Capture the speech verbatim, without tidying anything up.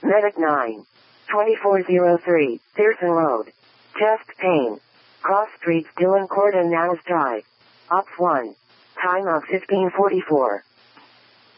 Medic nine. twenty-four oh three, Pearson Road. Chest pain. Cross streets Dylan Court and Nowes Drive. Ops one. Time of fifteen forty-four.